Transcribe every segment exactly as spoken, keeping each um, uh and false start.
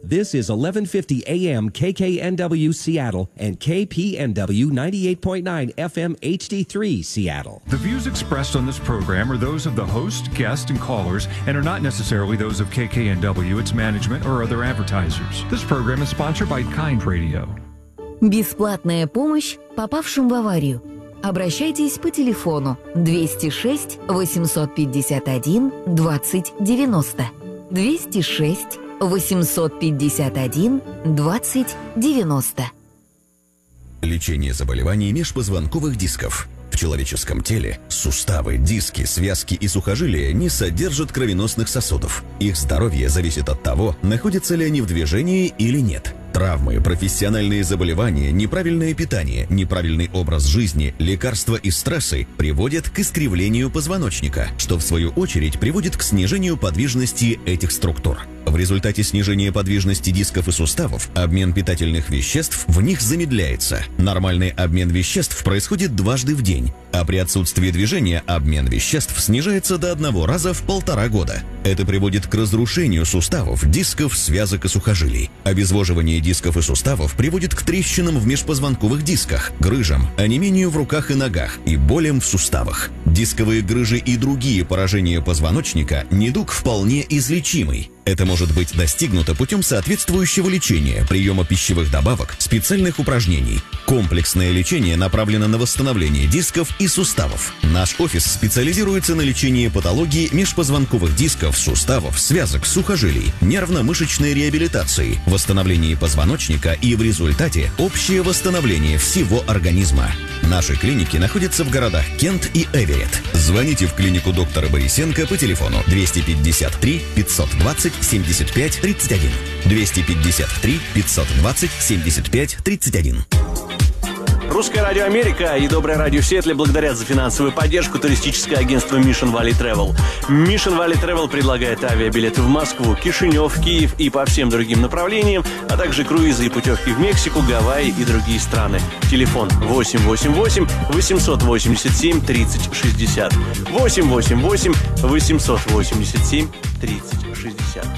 This is eleven fifty A M K K N W Seattle and K P N W ninety-eight point nine F M H D three Seattle. The views expressed on this program are those of the host, guests, and callers and are not necessarily those of K K N W, its management, or other advertisers. This program is sponsored by Kind Radio. Бесплатная помощь попавшим в аварию. Обращайтесь по телефону двести шесть восемьсот пятьдесят один двадцать девяносто. двести шесть восемьсот пятьдесят один двадцать девяносто. Лечение заболеваний межпозвонковых дисков. В человеческом теле суставы, диски, связки и сухожилия не содержат кровеносных сосудов. Их здоровье зависит от того, находятся ли они в движении или нет. Травмы, профессиональные заболевания, неправильное питание, неправильный образ жизни, лекарства и стрессы приводят к искривлению позвоночника, что в свою очередь приводит к снижению подвижности этих структур. В результате снижения подвижности дисков и суставов обмен питательных веществ в них замедляется. Нормальный обмен веществ происходит дважды в день, а при отсутствии движения обмен веществ снижается до одного раза в полтора года. Это приводит к разрушению суставов, дисков, связок и сухожилий. Обезвоживание дисков и суставов приводит к трещинам в межпозвонковых дисках, грыжам, онемению в руках и ногах и болям в суставах. Дисковые грыжи и другие поражения позвоночника – недуг вполне излечимый. Это может быть достигнуто путем соответствующего лечения, приема пищевых добавок, специальных упражнений. Комплексное лечение направлено на восстановление дисков и суставов. Наш офис специализируется на лечении патологии межпозвонковых дисков, суставов, связок, сухожилий, нервно-мышечной реабилитации, восстановлении позвоночника и в результате общее восстановление всего организма. Наши клиники находятся в городах Кент и Эверетт. Звоните в клинику доктора Борисенко по телефону двести пятьдесят три пятьсот двадцать семьдесят пять тридцать один. двести пятьдесят три пятьсот двадцать семьдесят пять тридцать один. Русское радио Америка и Доброе радио Сиэтле благодарят за финансовую поддержку туристическое агентство Mission Valley Travel. Mission Valley Travel предлагает авиабилеты в Москву, Кишинев, Киев и по всем другим направлениям, а также круизы и путевки в Мексику, Гавайи и другие страны. Телефон восемь восемь восемь восемьсот восемьдесят семь тридцать шестьдесят. восемь восемь восемь восемьсот восемьдесят семь тридцать шестьдесят.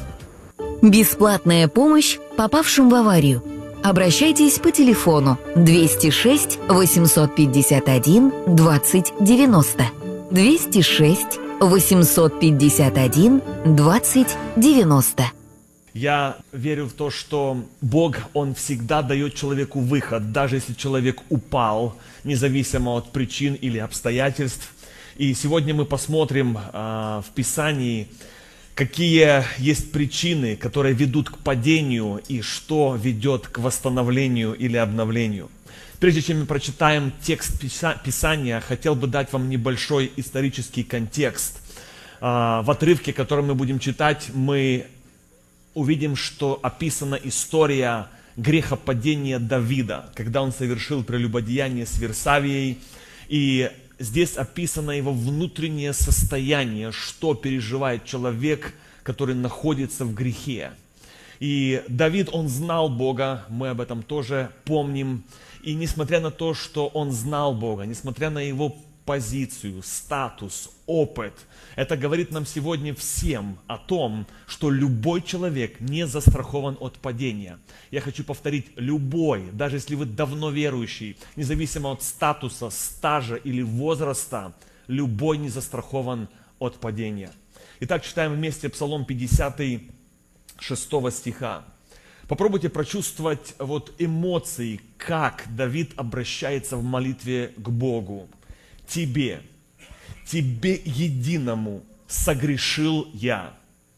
Бесплатная помощь попавшим в аварию. Обращайтесь по телефону двести шесть восемьсот пятьдесят один двадцать девяносто. двести шесть восемьсот пятьдесят один двадцать девяносто. Я верю в то, что Бог, Он всегда дает человеку выход, даже если человек упал, независимо от причин или обстоятельств. И сегодня мы посмотрим э, в Писании, какие есть причины, которые ведут к падению и что ведет к восстановлению или обновлению. Прежде чем мы прочитаем текст Писания, хотел бы дать вам небольшой исторический контекст. В отрывке, который мы будем читать, мы увидим, что описана история грехопадения Давида, когда он совершил прелюбодеяние с Версавией, и здесь описано его внутреннее состояние, что переживает человек, который находится в грехе. И Давид, он знал Бога, мы об этом тоже помним. И несмотря на то, что он знал Бога, несмотря на его позицию, статус, опыт, это говорит нам сегодня всем о том, что любой человек не застрахован от падения. Я хочу повторить, любой, даже если вы давно верующий, независимо от статуса, стажа или возраста, любой не застрахован от падения. Итак, читаем вместе Псалом пятьдесят шестого стиха. Попробуйте прочувствовать вот эмоции, как Давид обращается в молитве к Богу. Тебе, тебе единому согрешил я,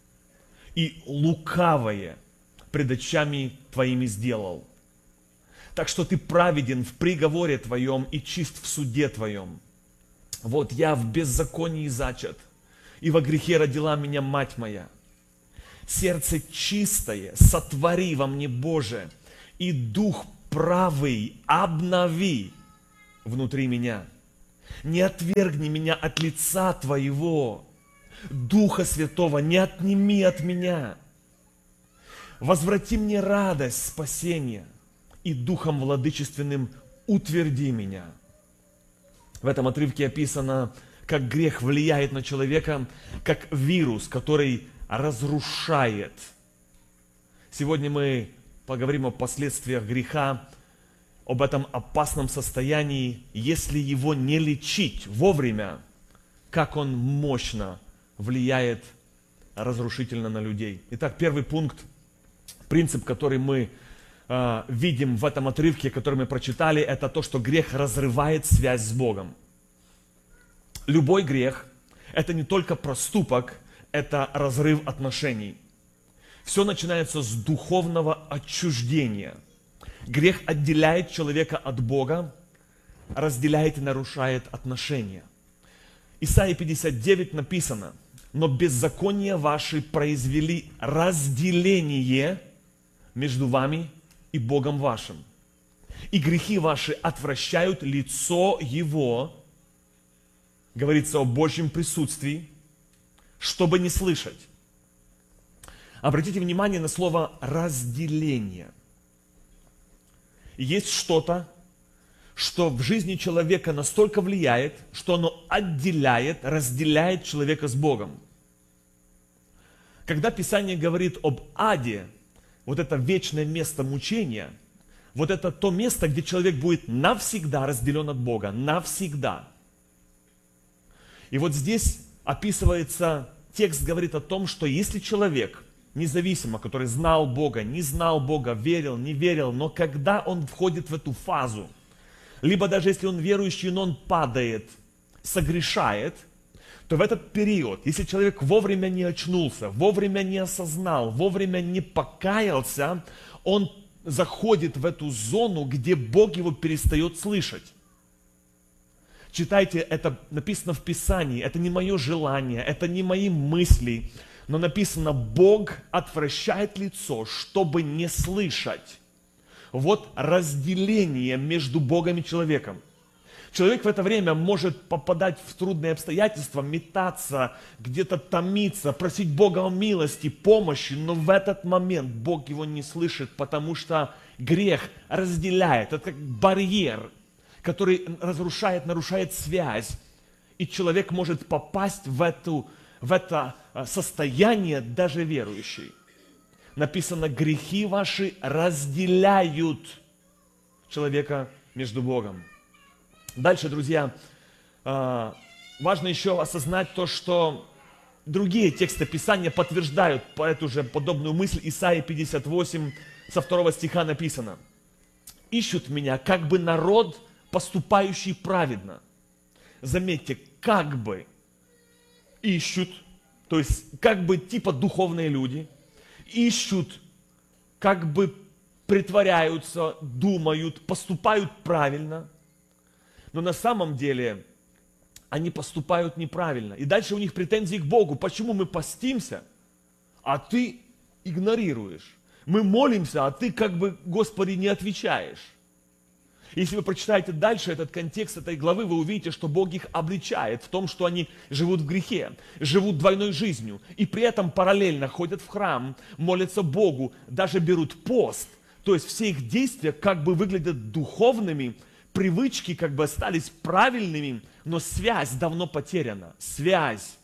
и лукавое пред очами твоими сделал. Так что ты праведен в приговоре твоем и чист в суде твоем. Вот я в беззаконии зачат, и во грехе родила меня мать моя. Сердце чистое сотвори во мне, Боже, и дух правый обнови внутри меня. Не отвергни меня от лица Твоего, Духа Святого не отними от меня. Возврати мне радость спасения, и Духом Владычественным утверди меня. В этом отрывке описано, как грех влияет на человека, как вирус, который разрушает Сегодня мы поговорим о последствиях греха, об этом опасном состоянии, если его не лечить вовремя, как он мощно влияет разрушительно на людей. Итак, первый пункт, принцип, который мы э, видим в этом отрывке, который мы прочитали, это то, что грех разрывает связь с Богом. Любой грех – это не только проступок, это разрыв отношений. Все начинается с духовного отчуждения. Грех отделяет человека от Бога, разделяет и нарушает отношения. Исайя пятьдесят девять написано: «Но беззакония ваши произвели разделение между вами и Богом вашим, и грехи ваши отвращают лицо Его», говорится о Божьем присутствии, чтобы не слышать. Обратите внимание на слово «разделение». Есть что-то, что в жизни человека настолько влияет, что оно отделяет, разделяет человека с Богом. Когда Писание говорит об аде, вот это вечное место мучения, вот это то место, где человек будет навсегда разделен от Бога, навсегда. И вот здесь описывается, текст говорит о том, что если человек, независимо, который знал Бога, не знал Бога, верил, не верил, но когда он входит в эту фазу, либо даже если он верующий, но он падает, согрешает, то в этот период, если человек вовремя не очнулся, вовремя не осознал, вовремя не покаялся, он заходит в эту зону, где Бог его перестает слышать. Читайте, это написано в Писании, это не мое желание, это не мои мысли, но написано: Бог отвращает лицо, чтобы не слышать. Вот разделение между Богом и человеком. Человек в это время может попадать в трудные обстоятельства, метаться, где-то томиться, просить Бога о милости, помощи, но в этот момент Бог его не слышит, потому что грех разделяет. Это как барьер, который разрушает, нарушает связь. И человек может попасть в, эту, в это состояние, даже верующий. Написано: грехи ваши разделяют человека между Богом. Дальше, друзья, важно еще осознать то, что другие тексты Писания подтверждают эту же подобную мысль. Исайя пятьдесят восемь, со второго стиха написано: «Ищут меня, как бы народ, поступающий праведно». Заметьте, как бы ищут, то есть как бы типа духовные люди, ищут, как бы притворяются, думают, поступают правильно, но на самом деле они поступают неправильно. И дальше у них претензии к Богу. Почему мы постимся, а ты игнорируешь? Мы молимся, а ты как бы, Господи, не отвечаешь. Если вы прочитаете дальше этот контекст этой главы, вы увидите, что Бог их обличает в том, что они живут в грехе, живут двойной жизнью, и при этом параллельно ходят в храм, молятся Богу, даже берут пост. То есть все их действия как бы выглядят духовными, привычки как бы остались правильными, но связь давно потеряна. Связь,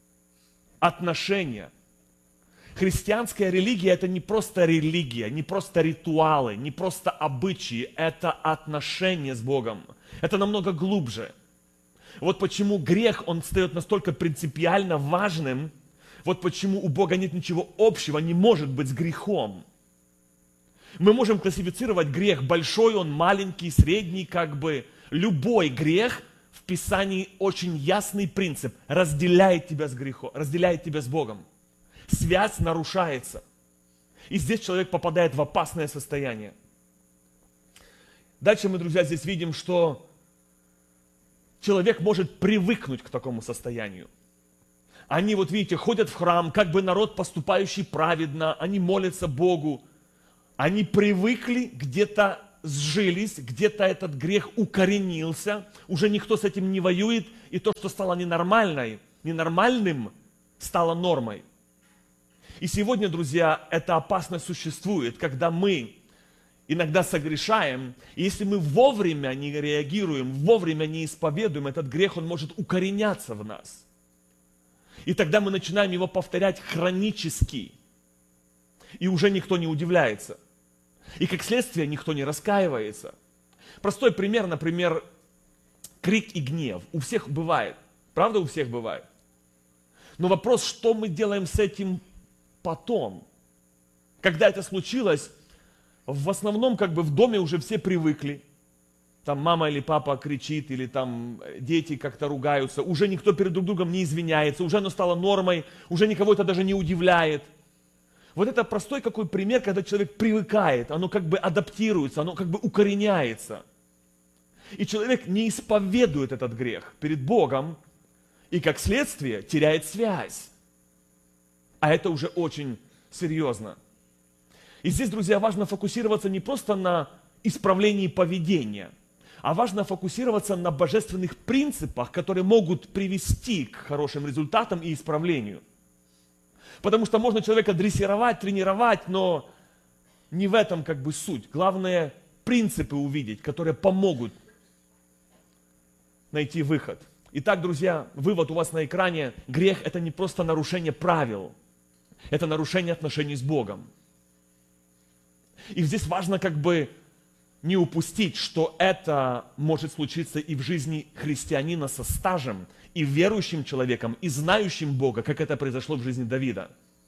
отношения. Христианская религия – это не просто религия, не просто ритуалы, не просто обычаи, это отношения с Богом. Это намного глубже. Вот почему грех, он встает настолько принципиально важным, вот почему у Бога нет ничего общего, не может быть с грехом. Мы можем классифицировать грех: большой он, маленький, средний, как бы. Любой грех в Писании очень ясный принцип: разделяет тебя с грехом, разделяет тебя с Богом. Связь нарушается. И здесь человек попадает в опасное состояние. Дальше мы, друзья, здесь видим, что человек может привыкнуть к такому состоянию. Они, вот видите, ходят в храм, как бы народ, поступающий праведно, они молятся Богу. Они привыкли, где-то сжились, где-то этот грех укоренился, уже никто с этим не воюет, и то, что стало ненормальной, ненормальным, стало нормой. И сегодня, друзья, эта опасность существует, когда мы иногда согрешаем, и если мы вовремя не реагируем, вовремя не исповедуем, этот грех, он может укореняться в нас. И тогда мы начинаем его повторять хронически. И уже никто не удивляется. И как следствие никто не раскаивается. Простой пример, например, крик и гнев. У всех бывает. Правда, у всех бывает. Но вопрос, что мы делаем с этим потом? Когда это случилось, в основном как бы в доме уже все привыкли. Там мама или папа кричит, или там дети как-то ругаются. Уже никто перед друг другом не извиняется, уже оно стало нормой, уже никого это даже не удивляет. Вот это простой какой пример, когда человек привыкает, оно как бы адаптируется, оно как бы укореняется. И человек не исповедует этот грех перед Богом, и как следствие теряет связь. А это уже очень серьезно. И здесь, друзья, важно фокусироваться не просто на исправлении поведения, а важно фокусироваться на божественных принципах, которые могут привести к хорошим результатам и исправлению. Потому что можно человека дрессировать, тренировать, но не в этом как бы суть. Главное принципы увидеть, которые помогут найти выход. Итак, друзья, вывод у вас на экране. Грех – это не просто нарушение правил, это нарушение отношений с Богом. И здесь важно как бы не упустить, что это может случиться и в жизни христианина со стажем, и верующим человеком, и знающим Бога, как это произошло в жизни Давида.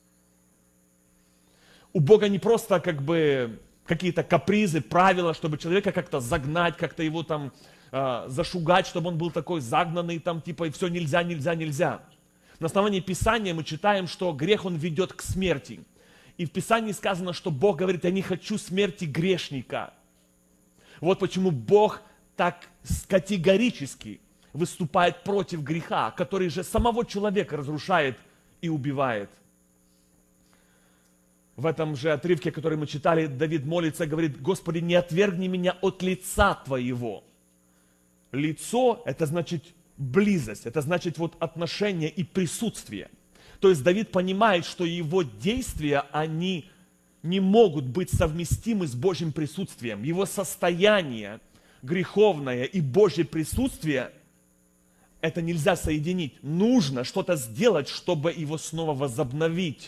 У Бога не просто как бы какие-то капризы, правила, чтобы человека как-то загнать, как-то его там э, зашугать, чтобы он был такой загнанный, там типа и все нельзя, нельзя, нельзя. На основании Писания мы читаем, что грех он ведет к смерти. И в Писании сказано, что Бог говорит: я не хочу смерти грешника. Вот почему Бог так категорически выступает против греха, который же самого человека разрушает и убивает. В этом же отрывке, который мы читали, Давид молится, говорит: Господи, не отвергни меня от лица Твоего. Лицо – это значит близость, это значит вот отношение и присутствие. То есть Давид понимает, что его действия, они не могут быть совместимы с Божьим присутствием. Его состояние греховное и Божье присутствие – это нельзя соединить. Нужно что-то сделать, чтобы его снова возобновить.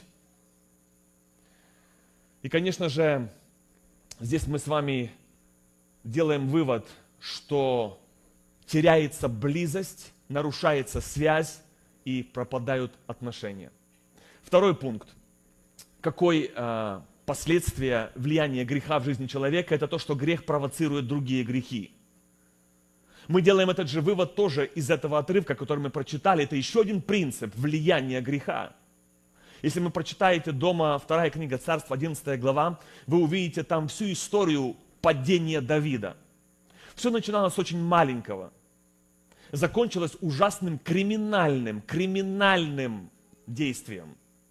И, конечно же, здесь мы с вами делаем вывод, что теряется близость, нарушается связь и пропадают отношения. Второй пункт. Какой э, последствия влияния греха в жизни человека? Это то, что грех провоцирует другие грехи. Мы делаем этот же вывод тоже из этого отрывка, который мы прочитали. Это еще один принцип влияния греха. Если вы прочитаете дома вторая книга Царств, одиннадцатая глава, вы увидите там всю историю падения Давида. Все начиналось с очень маленького. Закончилось ужасным криминальным, криминальным действием.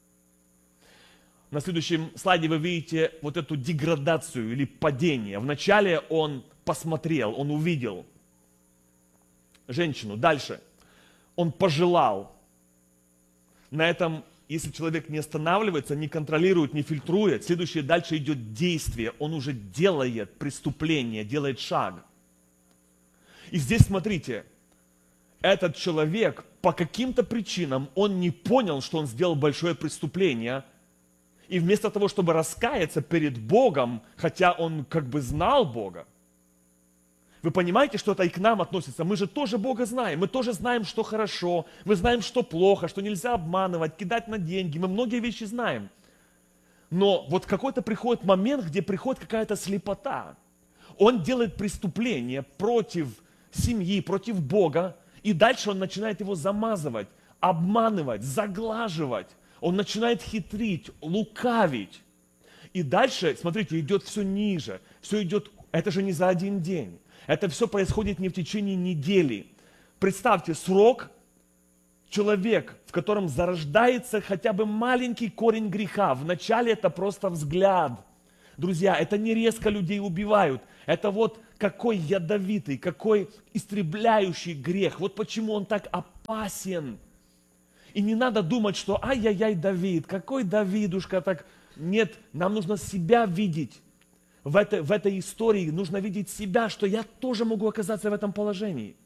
На следующем слайде вы видите вот эту деградацию или падение. Вначале он посмотрел, он увидел женщину. Дальше он пожелал. На этом, если человек не останавливается, не контролирует, не фильтрует, следующее дальше идет действие. Он уже делает преступление, делает шаг. И здесь смотрите, этот человек по каким-то причинам, он не понял, что он сделал большое преступление. И вместо того, чтобы раскаяться перед Богом, хотя он как бы знал Бога, вы понимаете, что это и к нам относится? Мы же тоже Бога знаем, мы тоже знаем, что хорошо, мы знаем, что плохо, что нельзя обманывать, кидать на деньги, мы многие вещи знаем. Но вот какой-то приходит момент, где приходит какая-то слепота. Он делает преступление против семьи, против Бога, и дальше он начинает его замазывать, обманывать, заглаживать. Он начинает хитрить, лукавить. И дальше, смотрите, идет все ниже. Все идет, это же не за один день. Это все происходит не в течение недели. Представьте, срок, человек, в котором зарождается хотя бы маленький корень греха. Вначале это просто взгляд. Друзья, это не резко людей убивают. Это вот какой ядовитый, какой истребляющий грех. Вот почему он так опасен. И не надо думать, что ай-яй-яй, Давид, какой Давидушка так. Нет, нам нужно себя видеть. В этой, в этой истории нужно видеть себя, что я тоже могу оказаться в этом положении.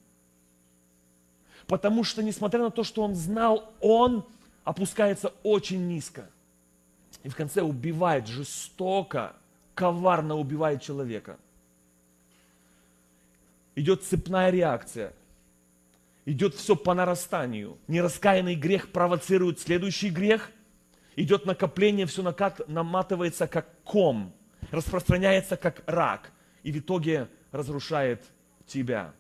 Потому что, несмотря на то, что он знал, он опускается очень низко. И в конце убивает жестоко, коварно убивает человека. Идет цепная реакция. Идет все по нарастанию. Нераскаянный грех провоцирует следующий грех. Идет накопление, все накат, наматывается как ком. Распространяется как рак. И в итоге разрушает тебя.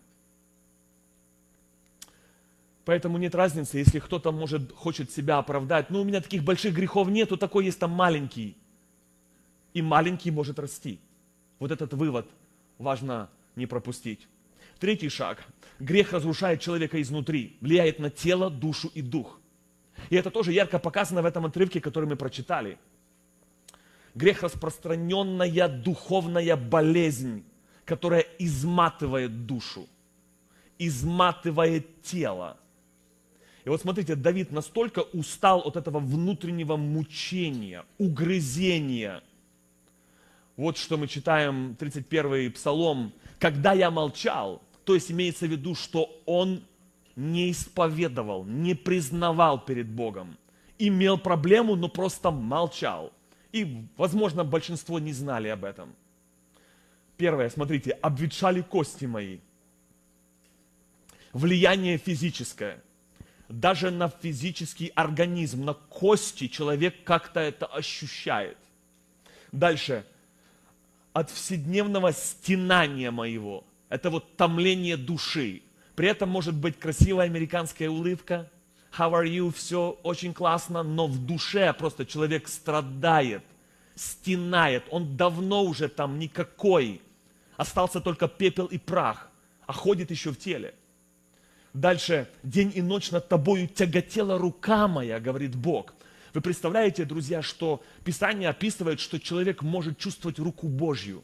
Поэтому нет разницы, если кто-то может, хочет себя оправдать. Ну, у меня таких больших грехов нету, такой есть там маленький. И маленький может расти. Вот этот вывод важно не пропустить. Третий шаг. Грех разрушает человека изнутри, влияет на тело, душу и дух. И это тоже ярко показано в этом отрывке, который мы прочитали. Грех – распространенная духовная болезнь, которая изматывает душу, изматывает тело. И вот смотрите, Давид настолько устал от этого внутреннего мучения, угрызения. Вот что мы читаем, тридцать первый Псалом. «Когда я молчал», то есть имеется в виду, что он не исповедовал, не признавал перед Богом. Имел проблему, но просто молчал. И, возможно, большинство не знали об этом. Первое, смотрите, обветшали кости мои. Влияние физическое. Даже на физический организм, на кости человек как-то это ощущает. Дальше. От вседневного стенания моего. Это вот томление души. При этом может быть красивая американская улыбка. How are you? Все очень классно, но в душе просто человек страдает, стенает. Он давно уже там никакой. Остался только пепел и прах, а ходит еще в теле. Дальше. День и ночь над тобою тяготела рука моя, говорит Бог. Вы представляете, друзья, что Писание описывает, что человек может чувствовать руку Божью.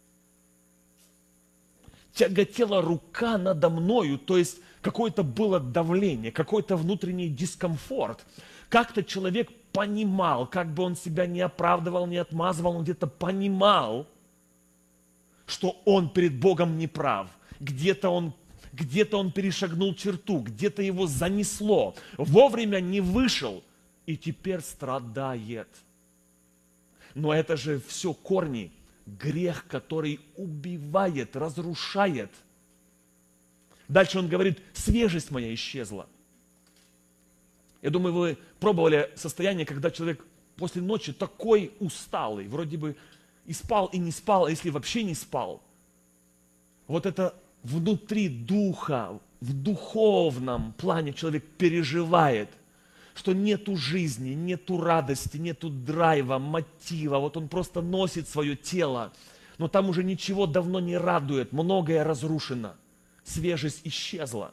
Тяготела рука надо мною, то есть какое-то было давление, какой-то внутренний дискомфорт. Как-то человек понимал, как бы он себя не оправдывал, не отмазывал, он где-то понимал, что он перед Богом не прав. Где-то он, где-то он перешагнул черту, где-то его занесло, вовремя не вышел и теперь страдает. Но это же все корни. Грех, который убивает, разрушает. Дальше он говорит, свежесть моя исчезла. Я думаю, вы пробовали состояние, когда человек после ночи такой усталый, вроде бы и спал, и не спал, а если вообще не спал. Вот это внутри духа, в духовном плане человек переживает, что нету жизни, нету радости, нету драйва, мотива. Вот он просто носит свое тело, но там уже ничего давно не радует, многое разрушено, свежесть исчезла.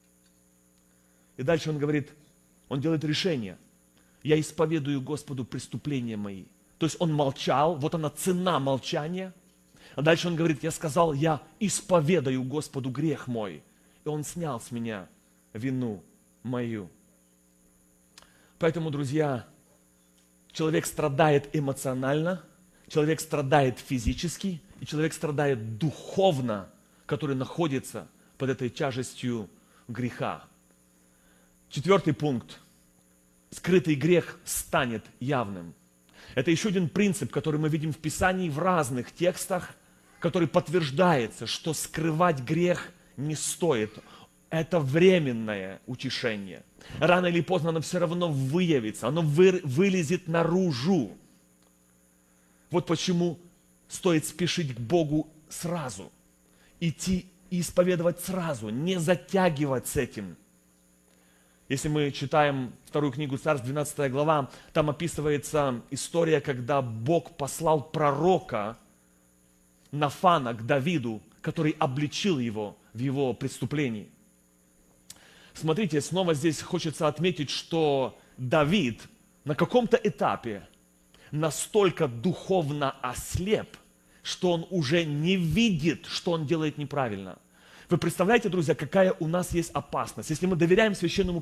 И дальше он говорит, он делает решение. Я исповедую Господу преступления мои. То есть он молчал, вот она цена молчания. А дальше он говорит, я сказал, я исповедаю Господу грех мой. И он снял с меня вину мою. Поэтому, друзья, человек страдает эмоционально, человек страдает физически, и человек страдает духовно, который находится под этой тяжестью греха. Четвертый пункт. Скрытый грех станет явным. Это еще один принцип, который мы видим в Писании в разных текстах, который подтверждается, что скрывать грех не стоит. Это временное утешение. Рано или поздно оно все равно выявится, оно вы, вылезет наружу. Вот почему стоит спешить к Богу сразу. Идти и исповедовать сразу, не затягивать с этим. Если мы читаем вторую книгу Царств, двенадцатая глава, там описывается история, когда Бог послал пророка Нафана к Давиду, который обличил его в его преступлении. Смотрите, снова здесь хочется отметить, что Давид на каком-то этапе настолько духовно ослеп, что он уже не видит, что он делает неправильно. Вы представляете, друзья, какая у нас есть опасность? Если мы доверяем Священному